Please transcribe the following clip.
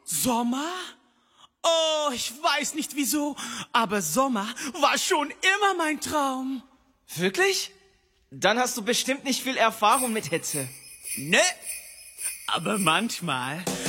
Sommer? Oh, ich weiß nicht wieso, aber Sommer war schon immer mein Traum. Wirklich? Dann hast du bestimmt nicht viel Erfahrung mit Hitze. Ne? Aber manchmal